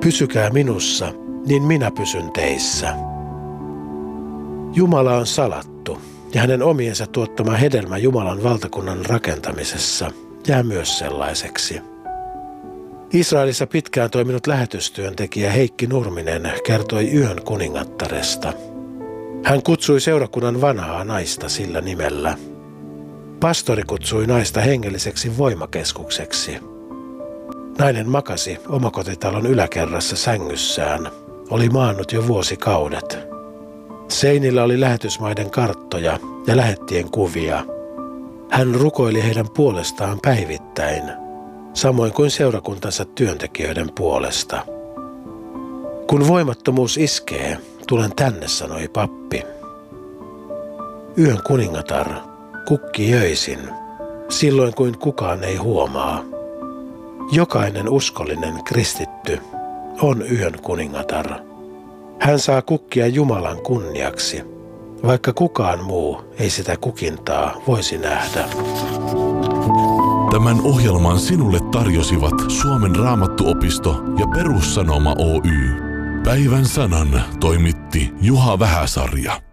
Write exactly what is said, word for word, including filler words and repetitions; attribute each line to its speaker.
Speaker 1: Pysykää minussa, niin minä pysyn teissä. Jumala on salattu, ja hänen omiensa tuottama hedelmä Jumalan valtakunnan rakentamisessa jää myös sellaiseksi. Israelissa pitkään toiminut lähetystyöntekijä Heikki Nurminen kertoi Yön kuningattaresta. Hän kutsui seurakunnan vanhaa naista sillä nimellä. Pastori kutsui naista hengelliseksi voimakeskukseksi. Nainen makasi omakotitalon yläkerrassa sängyssään. Oli maannut jo vuosikaudet. Seinillä oli lähetysmaiden karttoja ja lähettien kuvia. Hän rukoili heidän puolestaan päivittäin, samoin kuin seurakuntansa työntekijöiden puolesta. Kun voimattomuus iskee, tulen tänne, sanoi pappi. Yön kuningatar kukki öisin, silloin kuin kukaan ei huomaa. Jokainen uskollinen kristitty on yön kuningatar. Hän saa kukkia Jumalan kunniaksi, vaikka kukaan muu ei sitä kukintaa voisi nähdä.
Speaker 2: Tämän ohjelman sinulle tarjosivat Suomen Raamattuopisto ja Perussanoma Oy. Päivän sanan toimitti Juha Vähäsarja.